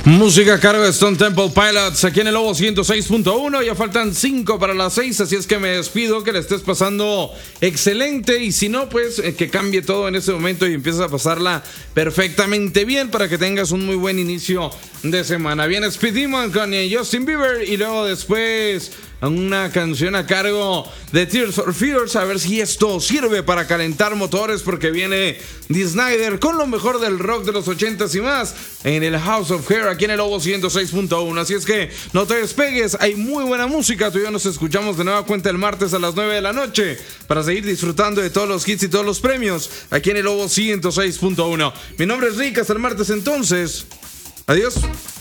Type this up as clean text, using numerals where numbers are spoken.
Música a cargo de Stone Temple Pilots aquí en el Lobo 106.1. Ya faltan 5 para las 6, así es que me despido, que le estés pasando excelente. Y si no, pues que cambie todo en ese momento y empieces a pasarla perfectamente bien para que tengas un muy buen inicio de semana. Viene Speed Demon con Justin Bieber y luego después una canción a cargo de Tears for Fears. A ver si esto sirve para calentar motores, porque viene Dee Snider con lo mejor del rock de los 80s y más en el House of Hair aquí en el Lobo 106.1. Así es que no te despegues, hay muy buena música. Tú y yo nos escuchamos de nueva cuenta el martes a las 9 de la noche para seguir disfrutando de todos los hits y todos los premios aquí en el Lobo 106.1. Mi nombre es Rick, hasta el martes entonces. Adiós.